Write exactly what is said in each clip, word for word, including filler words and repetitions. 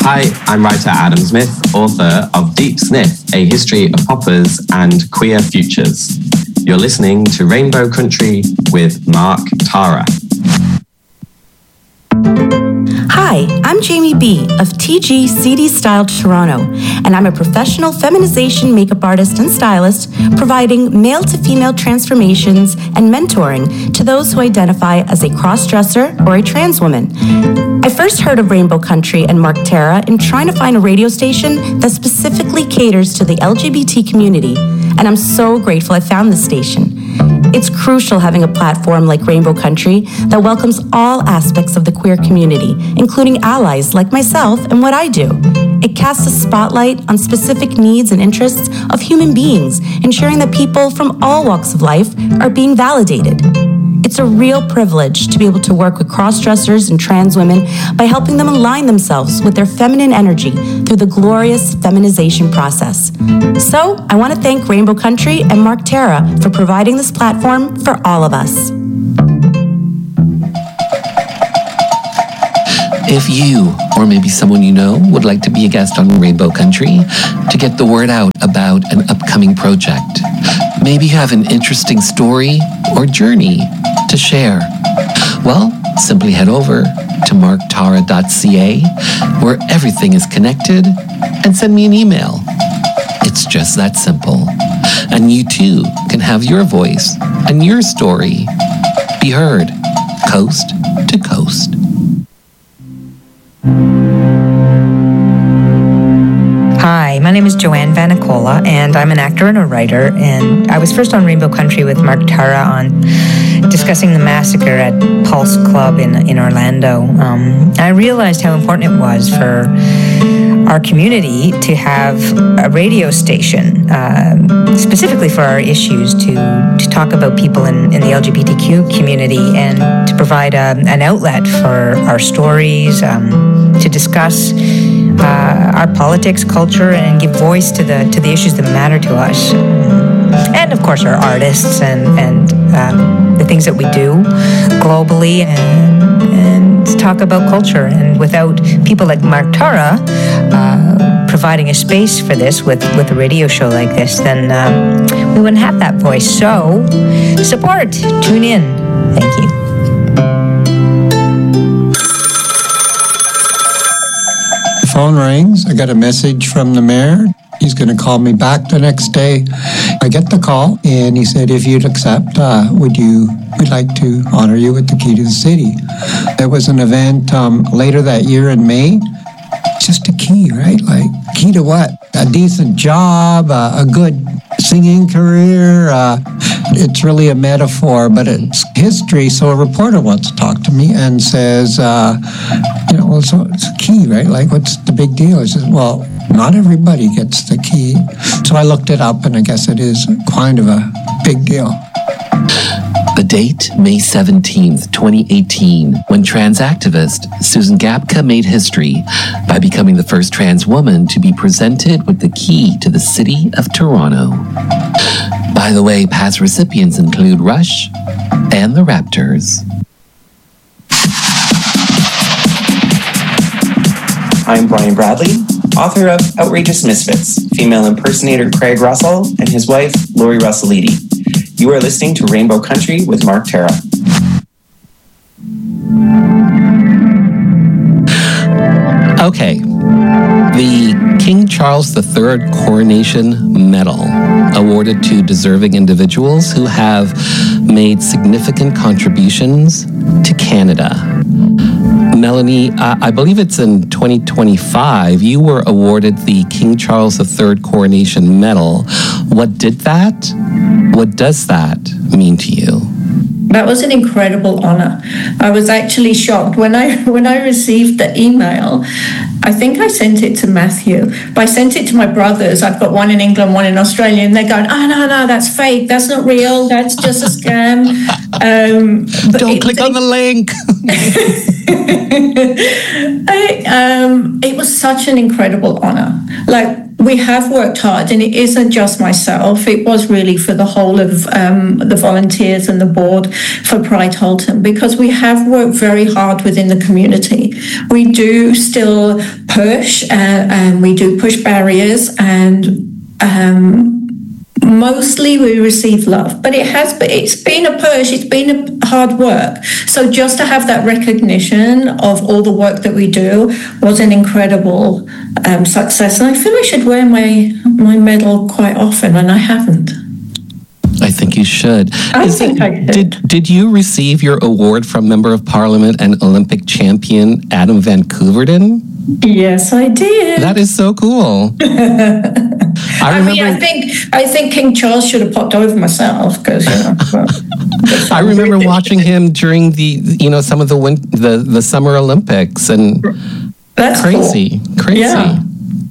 Hi, I'm writer Adam Smith, author of Deep Sniff, A History of Poppers and Queer Futures. You're listening to Rainbow Country with Mark Tara. Hi, I'm Jamie B. of T G C D Style Toronto, and I'm a professional feminization makeup artist and stylist providing male-to-female transformations and mentoring to those who identify as a cross-dresser or a trans woman. I first heard of Rainbow Country and Mark Tara in trying to find a radio station that specifically caters to the L G B T community, and I'm so grateful I found this station. It's crucial having a platform like Rainbow Country that welcomes all aspects of the queer community, including allies like myself and what I do. It casts a spotlight on specific needs and interests of human beings, ensuring that people from all walks of life are being validated. It's a real privilege to be able to work with cross-dressers and trans women by helping them align themselves with their feminine energy through the glorious feminization process. So, I want to thank Rainbow Country and Mark Tara for providing this platform for all of us. If you, or maybe someone you know, would like to be a guest on Rainbow Country to get the word out about an upcoming project, maybe you have an interesting story or journey to share, well, simply head over to mark tara dot c a where everything is connected and send me an email. It's just that simple. And you too can have your voice and your story be heard coast to coast. Hi, my name is Joanne Vanicola, and I'm an actor and a writer, and I was first on Rainbow Country with Mark Tara on discussing the massacre at Pulse Club in, in Orlando. Um, I realized how important it was for our community to have a radio station, um, specifically for our issues, to, to talk about people in, in the L G B T Q community and to provide a, an outlet for our stories, um, to discuss uh, our politics, culture, and give voice to the to the issues that matter to us. And of course, our artists and, and um, the things that we do globally, and, and talk about culture. And without people like Mark Tara uh, providing a space for this with, with a radio show like this, then um, we wouldn't have that voice. So, support, tune in. Thank you. The phone rings. I got a message from the mayor. He's going to call me back the next day. I get the call, and he said, if you'd accept, uh, would you, we'd like to honor you with the key to the city. There was an event um, later that year in May. Just a key, right? Like, key to what? A decent job, uh, a good singing career. Uh, it's really a metaphor, but it's history. So a reporter wants to talk to me and says, uh, you know, well, so it's a key, right? Like, what's the big deal? I says, well, not everybody gets the key. So I looked it up, and I guess it is kind of a big deal. The date, May seventeenth, twenty eighteen, when trans activist Susan Gapka made history by becoming the first trans woman to be presented with the key to the city of Toronto. By the way, past recipients include Rush and the Raptors. I'm Brian Bradley, author of Outrageous Misfits, female impersonator Craig Russell and his wife, Lori Russellidi. You are listening to Rainbow Country with Mark Tara. Okay, the King Charles the Third Coronation Medal, awarded to deserving individuals who have made significant contributions to Canada. Melanie, uh, I believe it's in twenty twenty-five, you were awarded the King Charles the Third Coronation Medal. What did that? What does that mean to you? That was an incredible honor. I was actually shocked when I when I received the email. I think I sent it to Matthew, but I sent it to my brothers. I've got one in England, one in Australia, and they're going, oh, no, no, that's fake. That's not real. That's just a scam. Um, Don't it, click they, on the link. I, um, it was such an incredible honor. Like, we have worked hard, and it isn't just myself. It was really for the whole of um, the volunteers and the board for Pride Halton, because we have worked very hard within the community. We do still push, uh, and we do push barriers, and um, mostly we receive love, but it has been, it's been a push, it's been a hard work. So just to have that recognition of all the work that we do was an incredible um, success. And I feel I should wear my, my medal quite often, and I haven't. I think you should. I Is think it, I should. Did, did you receive your award from Member of Parliament and Olympic champion Adam Van Koeverden? Yes, I did. That is so cool. I, I remember, mean, I think I think King Charles should have popped over myself, because you know. But, I remember watching him during the, you know, some of the win- the the Summer Olympics, and that's crazy, cool. crazy. Yeah.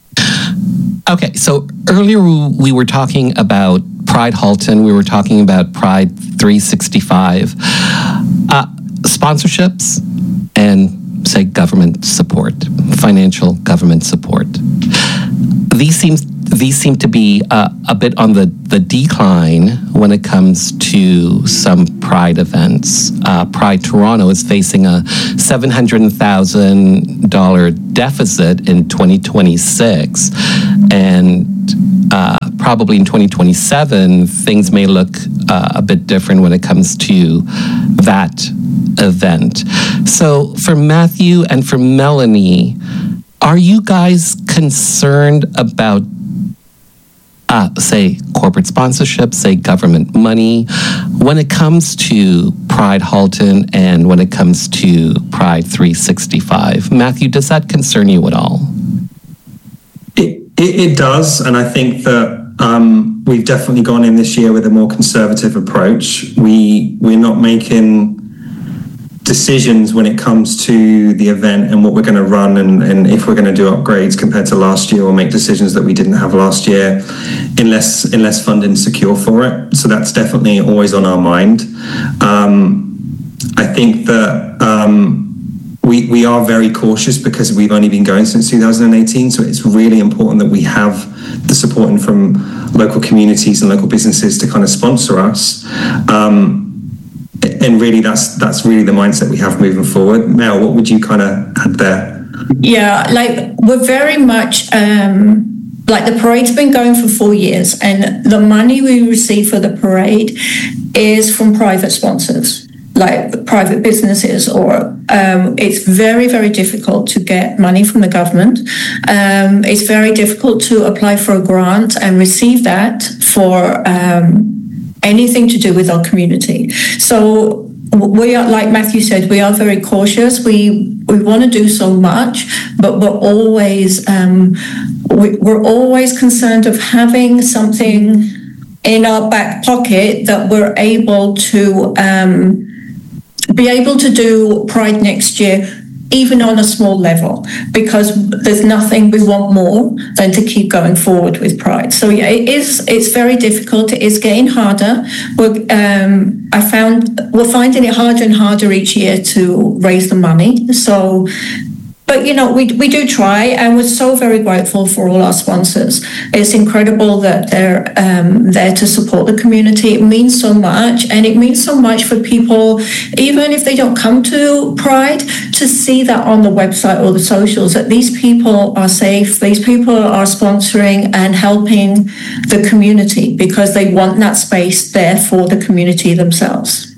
Okay, so earlier we were talking about Pride Halton. We were talking about Pride three sixty-five, uh, sponsorships, and say government support, financial government support. These seems these seem to be uh, a bit on the, the decline when it comes to some Pride events. Uh, Pride Toronto is facing a seven hundred thousand dollars deficit in twenty twenty-six, and uh, probably in twenty twenty-seven, things may look uh, a bit different when it comes to that event. So for Matthew and for Melanie, are you guys concerned about, uh, say, corporate sponsorship, say, government money, when it comes to Pride Halton and when it comes to Pride three sixty-five? Matthew, does that concern you at all? It, it, it does, and I think that um, we've definitely gone in this year with a more conservative approach. We, we're not making decisions when it comes to the event and what we're going to run, and, and if we're going to do upgrades compared to last year, or make decisions that we didn't have last year, unless unless funding's secure for it. So that's definitely always on our mind. Um, I think that um, we we are very cautious because we've only been going since two thousand eighteen. So it's really important that we have the support from local communities and local businesses to kind of sponsor us. Um, And really, that's that's really the mindset we have moving forward. Mel, what would you kind of add there? Yeah, like we're very much um, like the parade's been going for four years, and the money we receive for the parade is from private sponsors, like private businesses, or um, it's very, very difficult to get money from the government. Um, it's very difficult to apply for a grant and receive that for um, anything to do with our community. So we are, like Matthew said, we are very cautious. We we want to do so much, but we're always um, we, we're always concerned of having something in our back pocket that we're able to um, be able to do Pride next year, even on a small level, because there's nothing we want more than to keep going forward with Pride. So yeah, it is, it's very difficult. It is getting harder. We're, um, I found, we're finding it harder and harder each year to raise the money. So, but you know, we we do try, and we're so very grateful for all our sponsors. It's incredible that they're um, there to support the community. It means so much, and it means so much for people, even if they don't come to Pride, to see that on the website or the socials, that these people are safe, these people are sponsoring and helping the community because they want that space there for the community themselves.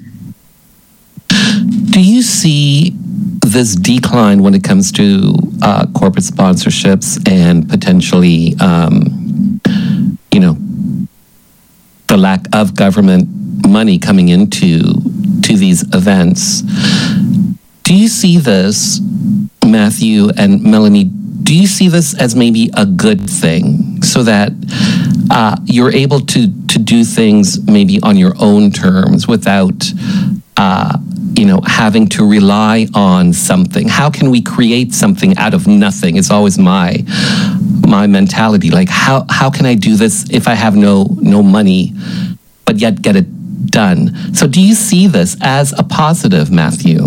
Do you see this decline when it comes to uh, corporate sponsorships and potentially, um, you know, the lack of government money coming into to these events? Do you see this, Matthew and Melanie, do you see this as maybe a good thing, so that uh, you're able to, to do things maybe on your own terms without uh, you know, having to rely on something? How can we create something out of nothing? It's always my my mentality. Like, how how can I do this if I have no no money, but yet get it done? So do you see this as a positive, Matthew?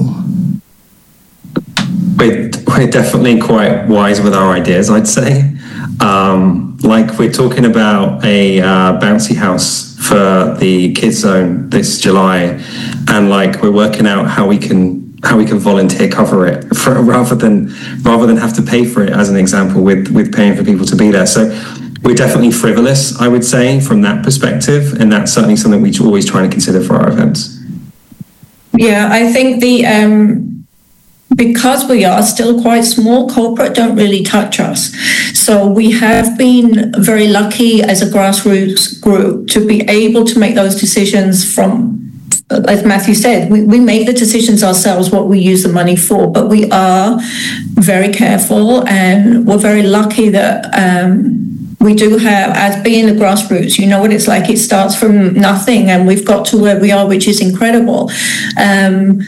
We're, we're definitely quite wise with our ideas, I'd say. Um, like we're talking about a uh, bouncy house for the kids zone this July, and like we're working out how we can how we can volunteer cover it for, rather than rather than have to pay for it, as an example, with with paying for people to be there. So we're definitely frivolous, I would say, from that perspective, and that's certainly something we always try to consider for our events. Yeah, I think the um because we are still quite small, corporate don't really touch us. So we have been very lucky as a grassroots group to be able to make those decisions from, as Matthew said, we, we make the decisions ourselves what we use the money for, but we are very careful, and we're very lucky that um, we do have, as being the grassroots, you know what it's like, it starts from nothing and we've got to where we are, which is incredible. Um,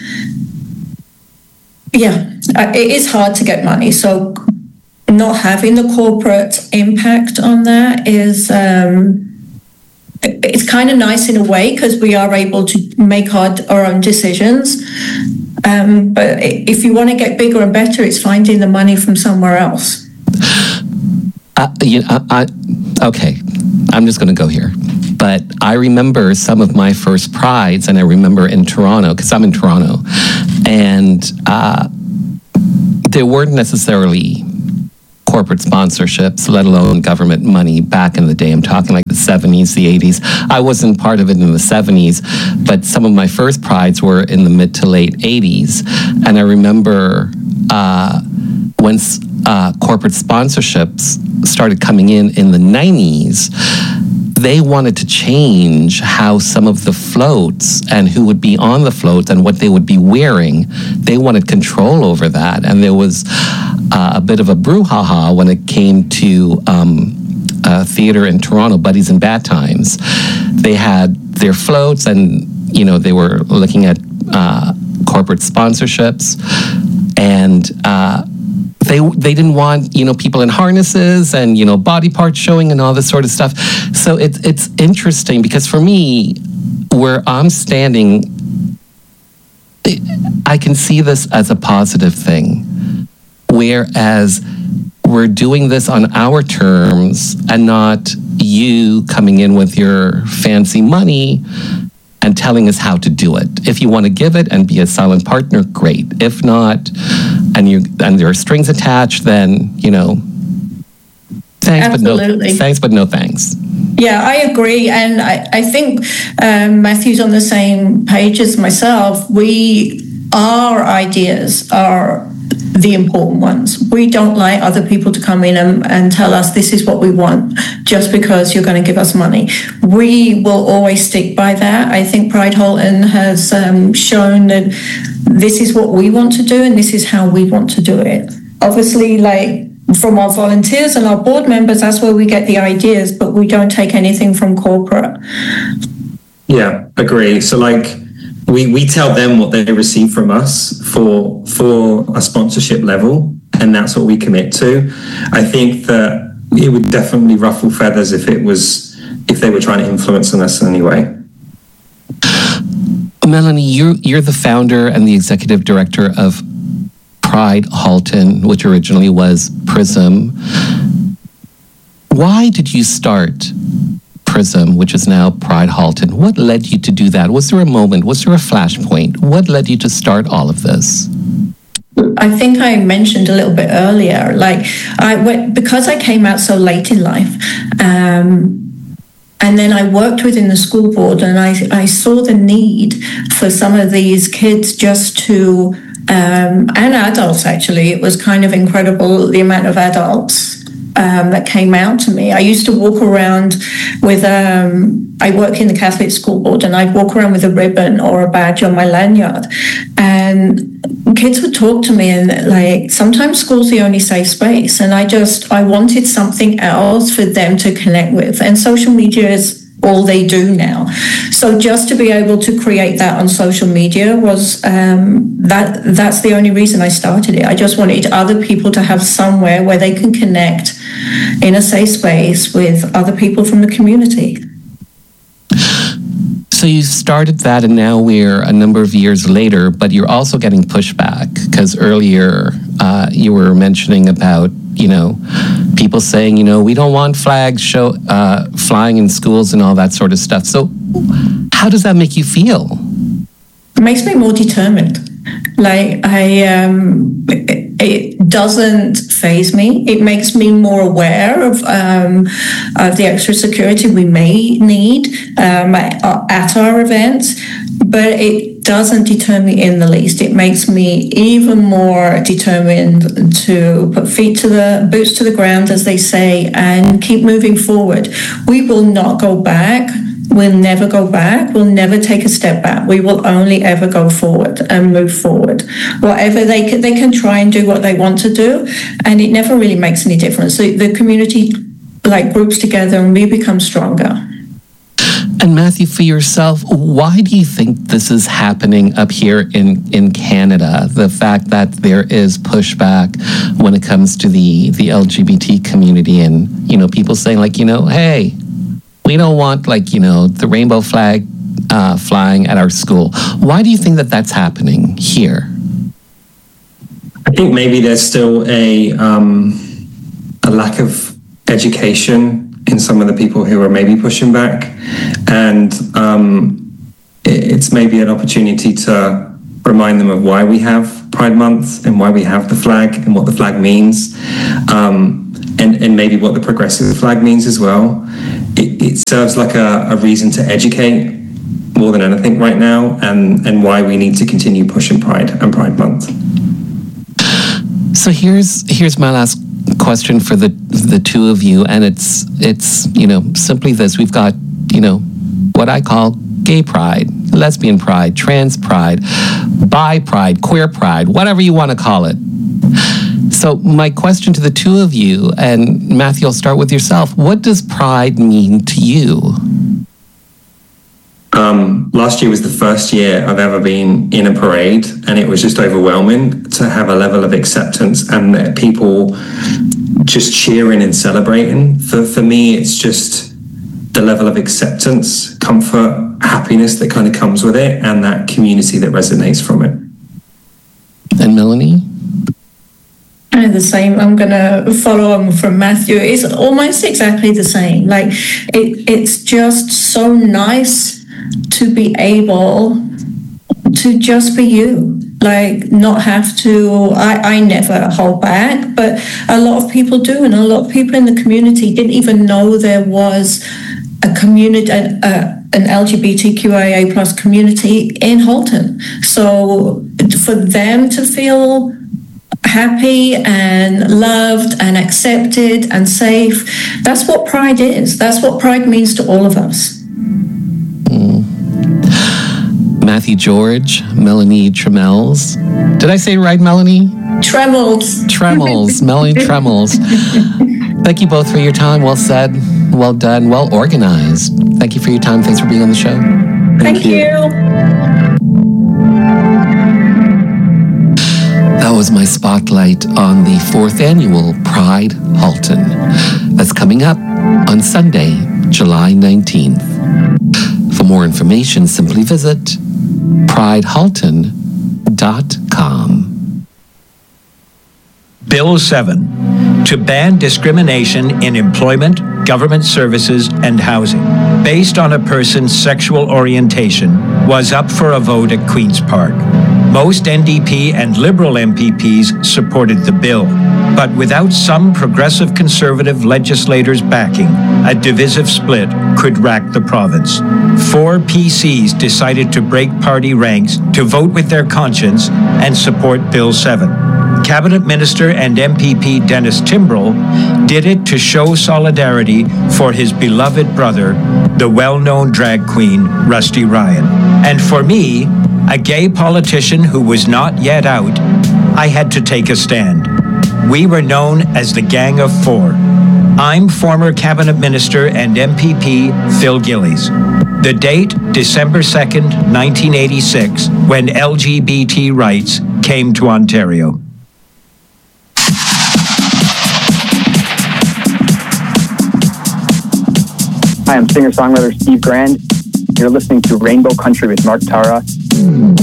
Yeah, it is hard to get money. So not having the corporate impact on that is, um, it's kind of nice in a way because we are able to make our, our own decisions. Um, but if you want to get bigger and better, it's finding the money from somewhere else. Uh, you know, I, I, okay, I'm just going to go here. But I remember some of my first prides, and I remember in Toronto, because I'm in Toronto, and uh, there weren't necessarily corporate sponsorships, let alone government money back in the day. I'm talking like the seventies, the eighties. I wasn't part of it in the seventies, but some of my first prides were in the mid to late eighties. And I remember uh, when uh, corporate sponsorships started coming in in the nineties, they wanted to change how some of the floats and who would be on the floats and what they would be wearing. They wanted control over that. And there was uh, a bit of a brouhaha when it came to um, a theater in Toronto, Buddies in Bad Times. They had their floats and, you know, they were looking at uh, corporate sponsorships. And uh, They they didn't want, you know, people in harnesses and, you know, body parts showing and all this sort of stuff. So it's it's interesting because for me, where I'm standing, I can see this as a positive thing. Whereas we're doing this on our terms and not you coming in with your fancy money and telling us how to do it. If you want to give it and be a silent partner, great. If not, and you and there are strings attached, then, you know, thanks, Absolutely. but no thanks, but no thanks. Yeah, I agree. And I, I think um, Matthew's on the same page as myself. We, our ideas are the important ones. We don't like other people to come in and, and tell us this is what we want just because you're going to give us money. We will always stick by that. I think Pride Halton has um, shown that this is what we want to do and this is how we want to do it. Obviously, like from our volunteers and our board members, that's where we get the ideas, but we don't take anything from corporate. Yeah, agree. So like, We we tell them what they receive from us for for a sponsorship level, and that's what we commit to. I think that it would definitely ruffle feathers if it was if they were trying to influence on us in any way. Melanie, you're you're the founder and the executive director of Pride Halton, which originally was PRISM. Why did you start PRISM, which is now Pride Halton? What led you to do that? Was there a moment? Was there a flashpoint? What led you to start all of this? I think I mentioned a little bit earlier, like I went, because I came out so late in life, um, and then I worked within the school board, and I, I saw the need for some of these kids just to, um, and adults actually, it was kind of incredible the amount of adults Um, that came out to me. I used to walk around with, um, I work in the Catholic school board, and I'd walk around with a ribbon or a badge on my lanyard. And kids would talk to me, and like, sometimes school's the only safe space. And I just, I wanted something else for them to connect with. And social media is all they do now. So just to be able to create that on social media was, um, that that's the only reason I started it. I just wanted other people to have somewhere where they can connect in a safe space with other people from the community. So you started that, and now we're a number of years later, but you're also getting pushback because earlier uh, you were mentioning about, you know, people saying, you know, we don't want flags show uh, flying in schools and all that sort of stuff. So how does that make you feel? It makes me more determined. Like I, um, it, it doesn't faze me. It makes me more aware of, um, of the extra security we may need um, at, at our events, but it doesn't deter me in the least. It makes me even more determined to put feet to the boots to the ground, as they say, and keep moving forward. We will not go back. We'll never go back. We'll never take a step back. We will only ever go forward and move forward. Whatever they can, they can try and do what they want to do, and it never really makes any difference. So the community like groups together, and we become stronger. And Matthew, for yourself, why do you think this is happening up here in, in Canada? The fact that there is pushback when it comes to the, the L G B T community, and, you know, people saying like, you know, hey, we don't want like, you know, the rainbow flag uh, flying at our school. Why do you think that that's happening here? I think maybe there's still a um, a lack of education in some of the people who are maybe pushing back, and um, it's maybe an opportunity to remind them of why we have Pride Month and why we have the flag and what the flag means, um, and, and maybe what the progressive flag means as well. It, it serves like a, a reason to educate more than anything right now, and, and why we need to continue pushing Pride and Pride Month. So here's here's my last question for the the two of you, and it's it's you know simply this: we've got you know what I call gay pride, lesbian pride, trans pride, bi pride, queer pride, whatever you want to call it. So my question to the two of you, and Matthew, I'll start with yourself. What does pride mean to you? Um, last year was the first year I've ever been in a parade, and it was just overwhelming to have a level of acceptance and people just cheering and celebrating. For, for me, it's just the level of acceptance, comfort, happiness that kind of comes with it, and that community that resonates from it. And Melanie? Kind of the same. I'm going to follow on from Matthew. It's almost exactly the same. Like it, it's just so nice to be able to just be you, like not have to, I, I never hold back, but a lot of people do, and a lot of people in the community didn't even know there was a community, a, a, an L G B T Q I A plus community in Halton. So for them to feel happy and loved and accepted and safe, that's what pride is. That's what pride means to all of us. Matthew George, Melanie Tremels. Did I say it right, Melanie? Tremels. Tremels, Melanie Tremels. Thank you both for your time. Well said, well done, well organized. Thank you for your time. Thanks for being on the show. Thank, Thank you. you. That was my spotlight on the fourth annual Pride Halton. That's coming up on Sunday, July nineteenth. For more information, simply visit pride halton dot com. Bill seven, to ban discrimination in employment, government services, and housing based on a person's sexual orientation, was up for a vote at Queen's Park. Most N D P and Liberal M P Ps supported the bill, but without some progressive conservative legislators backing, a divisive split could rack the province. Four P Cs decided to break party ranks to vote with their conscience and support Bill seven. Cabinet Minister and M P P Dennis Timbrell did it to show solidarity for his beloved brother, the well-known drag queen, Rusty Ryan. And for me, a gay politician who was not yet out, I had to take a stand. We were known as the Gang of Four. I'm former Cabinet Minister and M P P Phil Gillies. The date, December second, nineteen eighty-six, when L G B T rights came to Ontario. Hi, I'm singer-songwriter Steve Grand. You're listening to Rainbow Country with Mark Tara.